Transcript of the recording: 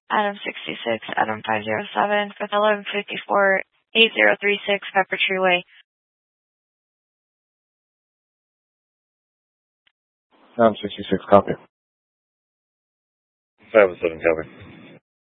Adam 66, Adam 507, with 1154 8036 Pepper Tree Way. Adam 66, copy. 507, copy.